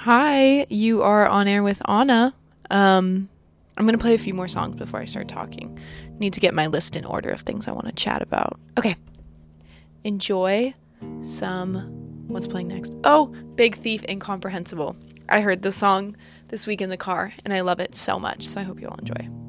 Hi, you are on air with Anna. I'm going to play a few more songs before I start talking. Need to get my list in order of things I want to chat about. Okay. Enjoy some... What's playing next? Oh, Big Thief, Incomprehensible. I heard this song this week in the car, and I love it so much, so I hope you all enjoy.